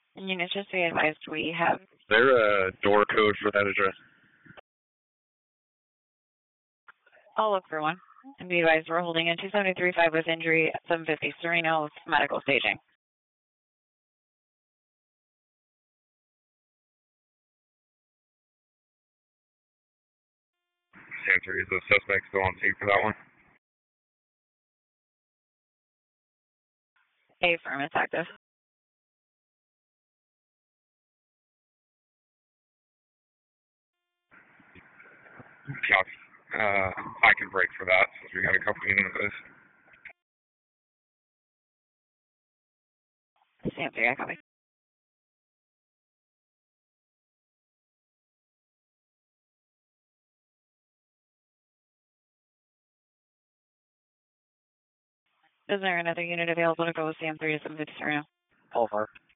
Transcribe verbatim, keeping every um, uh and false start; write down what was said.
And units, just be advised, we have... Is there a door code for that address? I'll look for one. And be advised, we're holding in two seventy-three five with injury at seven fifty Sereno with medical staging. Answer, is the suspect still on scene for that one? A firm, it's active. Copy. Uh, I can break for that since we got a couple units of this. Answer, yeah, copy. Is there another unit available to go with C M three to seven fifty Sereno? All far.